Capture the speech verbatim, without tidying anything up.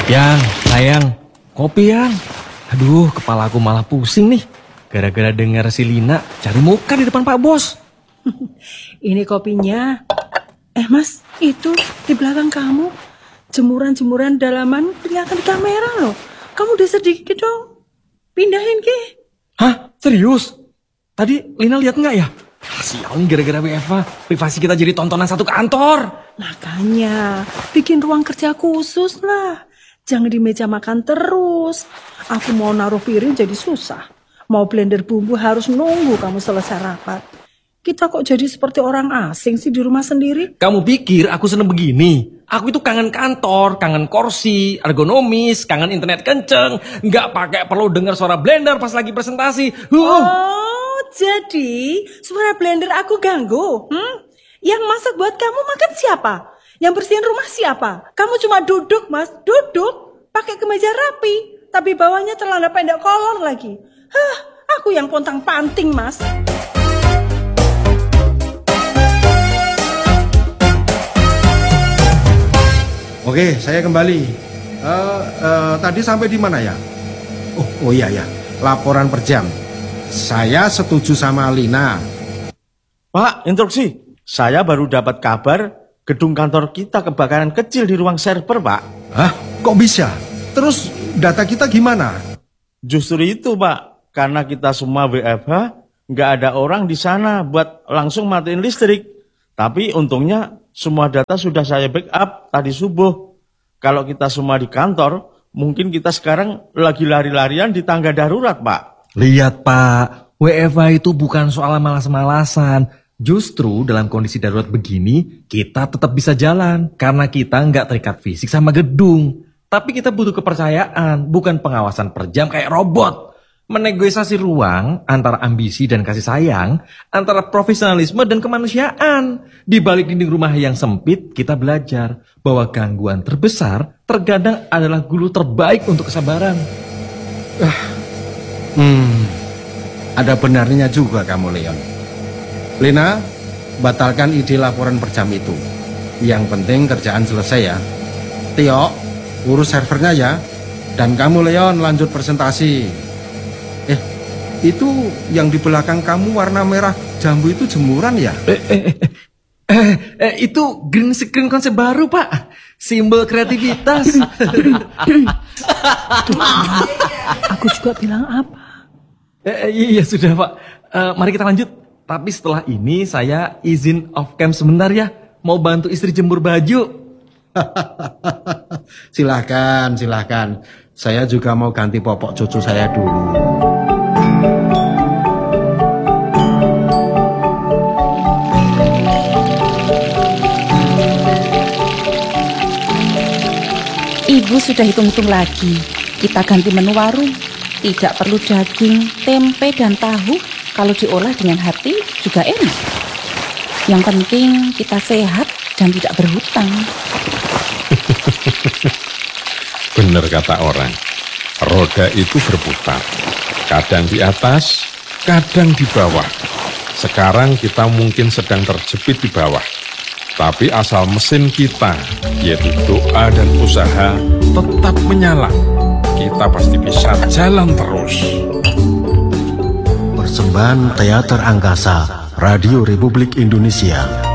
Yang, sayang, kopi yang. Aduh, kepala aku malah pusing nih. Gara-gara dengar si Lina cari muka di depan Pak Bos. Ini kopinya. Eh mas, itu di belakang kamu. Jemuran-jemuran dalaman kelihatan di kamera loh. Kamu udah sedikit dong. Pindahin ke. Hah? Serius? Tadi Lina lihat nggak ya? Sial nih gara-gara W F H. Privasi kita jadi tontonan satu kantor. Makanya, bikin ruang kerja khusus lah. Jangan di meja makan terus. Aku mau naruh piring jadi susah. Mau blender bumbu harus nunggu kamu selesai rapat. Kita kok jadi seperti orang asing sih di rumah sendiri? Kamu pikir aku seneng begini? Aku itu kangen kantor, kangen kursi, ergonomis, kangen internet kenceng. Nggak pakai perlu dengar suara blender pas lagi presentasi. Huh. Oh, jadi suara blender aku ganggu? Hmm? Yang masak buat kamu makan siapa? Yang bersihin rumah siapa? Kamu cuma duduk mas, duduk. Pakai kemeja rapi, tapi bawahnya celana pendek kolor lagi. Hah, aku yang pontang panting mas. Oke, saya kembali. Uh, uh, tadi sampai di mana ya? Oh, oh iya ya, laporan per jam. Saya setuju sama Lina. Pak, instruksi. Saya baru dapat kabar gedung kantor kita kebakaran kecil di ruang server, Pak. Hah? Kok bisa? Terus data kita gimana? Justru itu, Pak. Karena kita semua W F H, nggak ada orang di sana buat langsung matiin listrik. Tapi untungnya semua data sudah saya backup tadi subuh. Kalau kita semua di kantor, mungkin kita sekarang lagi lari-larian di tangga darurat, Pak. Lihat, Pak. W F H itu bukan soal malas-malasan. Justru dalam kondisi darurat begini, kita tetap bisa jalan. Karena kita nggak terikat fisik sama gedung. Tapi kita butuh kepercayaan, bukan pengawasan per jam kayak robot. Menegosiasi ruang antara ambisi dan kasih sayang, antara profesionalisme dan kemanusiaan. Di balik dinding rumah yang sempit, kita belajar bahwa gangguan terbesar terkadang adalah guru terbaik untuk kesabaran. Uh, hmm, ada benarnya juga kamu, Leon. Lina, batalkan ide laporan per jam itu. Yang penting kerjaan selesai ya. Tio, urus servernya ya. Dan kamu, Leon, lanjut presentasi. Eh, itu yang di belakang kamu warna merah jambu itu jemuran ya? Eh, eh, eh, eh, eh itu green screen konsep baru, Pak. Simbol kreativitas. Aku juga bilang apa? Eh, eh, iya sudah, Pak. Uh, mari kita lanjut. Tapi setelah ini saya izin off cam sebentar ya. Mau bantu istri jemur baju. Silahkan, silahkan. Saya juga mau ganti popok cucu saya dulu. Ibu sudah hitung-hitung lagi. Kita ganti menu warung. Tidak perlu daging, tempe, dan tahu. Kalau diolah dengan hati juga enak. Yang penting kita sehat dan tidak berhutang. Bener kata orang, roda itu berputar. Kadang di atas, kadang di bawah. Sekarang kita mungkin sedang terjepit di bawah. Tapi asal mesin kita, yaitu doa dan usaha, tetap menyala. Kita pasti bisa jalan terus. Persembahan Teater Angkasa, Radio Republik Indonesia.